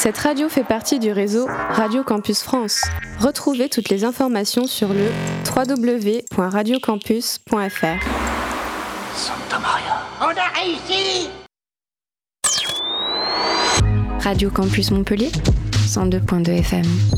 Cette radio fait partie du réseau Radio Campus France. Retrouvez toutes les informations sur le www.radiocampus.fr. Santa Maria. On a réussi! Radio Campus Montpellier, 102.2 FM.